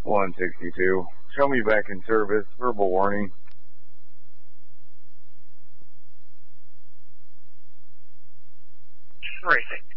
162. Show me back in service. Verbal warning. Racing.